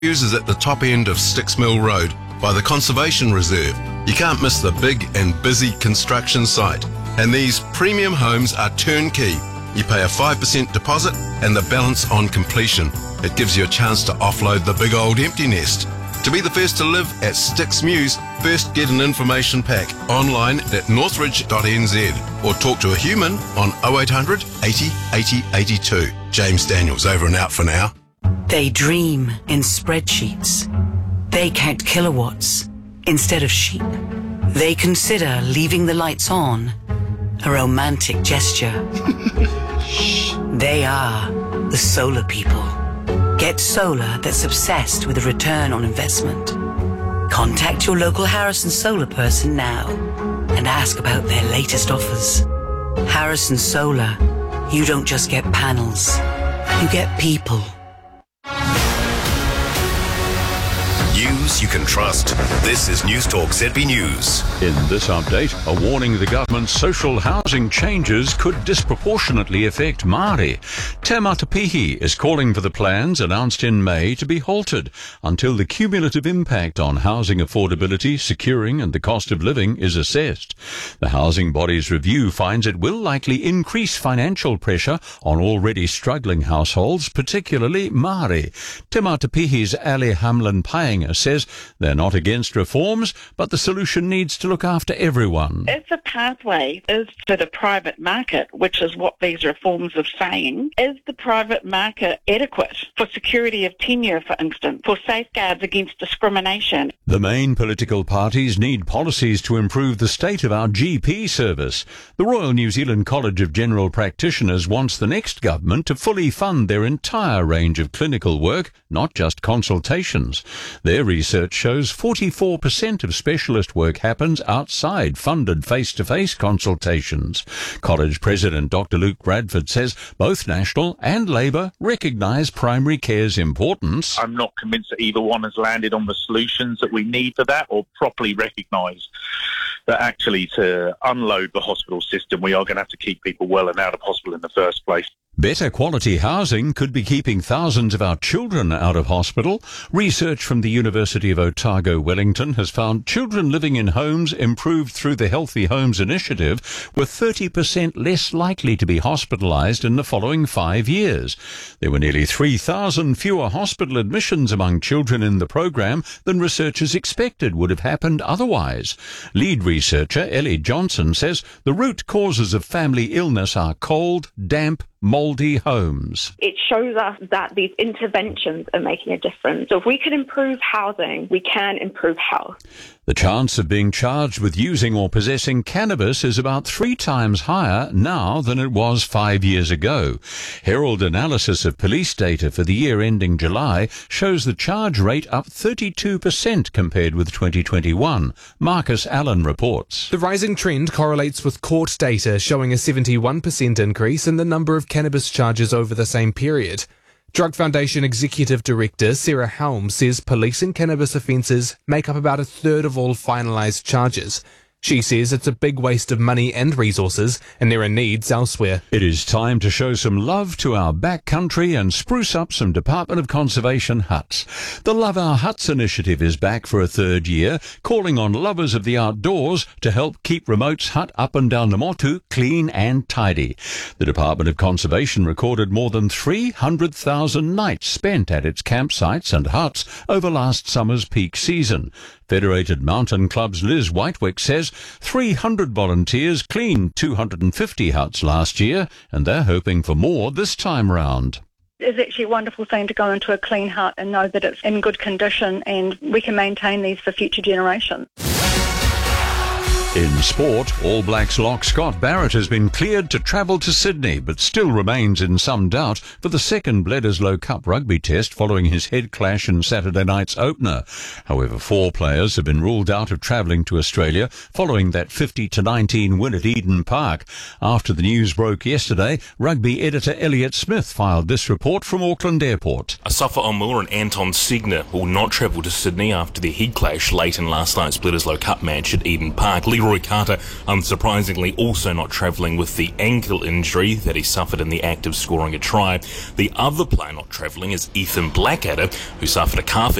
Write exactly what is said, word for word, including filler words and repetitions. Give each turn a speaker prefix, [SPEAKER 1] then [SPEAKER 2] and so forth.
[SPEAKER 1] News is at the top end of Sticks Mill Road by the Conservation Reserve. You can't miss the big and busy construction site. And these premium homes are turnkey. You pay a five percent deposit and the balance on completion. It gives you a chance to offload the big old empty nest. To be the first to live at Sticks Mews, first get an information pack online at northridge dot n z or talk to a human on oh eight hundred, eighty, eighty, eighty-two. James Daniels, over and out for now.
[SPEAKER 2] They dream in spreadsheets. They count kilowatts instead of sheep. They consider leaving the lights on a romantic gesture. They are the solar people. Get solar that's obsessed with a return on investment. Contact your local Harrison Solar person now and ask about their latest offers. Harrison Solar, you don't just get panels, you get people.
[SPEAKER 3] News you can trust. This is News Talk Z B News.
[SPEAKER 4] In this update, a warning the government's social housing changes could disproportionately affect Māori. Te Matapihi is calling for the plans announced in May to be halted until the cumulative impact on housing affordability, securing and the cost of living is assessed. The housing body's review finds it will likely increase financial pressure on already struggling households, particularly Māori. Te Matapihi's Ali Hamlin-Paenga says they're not against reforms, but the solution needs to look after everyone.
[SPEAKER 5] If the pathway is to the private market, which is what these reforms are saying, is the private market adequate for security of tenure, for instance, for safeguards against discrimination?
[SPEAKER 4] The main political parties need policies to improve the state of our G P service. The Royal New Zealand College of General Practitioners wants the next government to fully fund their entire range of clinical work, not just consultations. Their research shows forty-four percent of specialist work happens outside funded face-to-face consultations. College President Doctor Luke Bradford says both National and Labour recognise primary care's importance.
[SPEAKER 6] I'm not convinced that either one has landed on the solutions that we need for that or properly recognise that actually to unload the hospital system, we are going to have to keep people well and out of hospital in the first place.
[SPEAKER 4] Better quality housing could be keeping thousands of our children out of hospital. Research from the University of Otago, Wellington, has found children living in homes improved through the Healthy Homes Initiative were thirty percent less likely to be hospitalised in the following five years. There were nearly three thousand fewer hospital admissions among children in the programme than researchers expected would have happened otherwise. Lead researcher Ellie Johnson says the root causes of family illness are cold, damp, mouldy homes.
[SPEAKER 7] It shows us that these interventions are making a difference. So if we can improve housing, we can improve health.
[SPEAKER 4] The chance of being charged with using or possessing cannabis is about three times higher now than it was five years ago. Herald analysis of police data for the year ending July shows the charge rate up thirty-two percent compared with twenty twenty-one. Marcus Allen reports.
[SPEAKER 8] The rising trend correlates with court data showing a seventy-one percent increase in the number of cannabis charges over the same period. Drug Foundation Executive Director Sarah Helm says policing cannabis offences make up about a third of all finalised charges. She says it's a big waste of money and resources, and there are needs elsewhere.
[SPEAKER 4] It is time to show some love to our backcountry and spruce up some Department of Conservation huts. The Love Our Huts initiative is back for a third year, calling on lovers of the outdoors to help keep Remote's hut up and down the Motu clean and tidy. The Department of Conservation recorded more than three hundred thousand nights spent at its campsites and huts over last summer's peak season. Federated Mountain Club's Liz Whitewick says three hundred volunteers cleaned two hundred fifty huts last year, and they're hoping for more this time round.
[SPEAKER 9] It's actually a wonderful thing to go into a clean hut and know that it's in good condition and we can maintain these for future generations.
[SPEAKER 4] In sport, All Blacks lock Scott Barrett has been cleared to travel to Sydney, but still remains in some doubt for the second Bledisloe Cup rugby test following his head clash in Saturday night's opener. However, four players have been ruled out of travelling to Australia following that fifty to nineteen win at Eden Park. After the news broke yesterday, rugby editor Elliot Smith filed this report from Auckland Airport.
[SPEAKER 10] Asafa Omur and Anton Segner will not travel to Sydney after their head clash late in last night's Bledisloe Cup match at Eden Park. Lee Leroy Carter, unsurprisingly, also not travelling with the ankle injury that he suffered in the act of scoring a try. The other player not travelling is Ethan Blackadder, who suffered a calf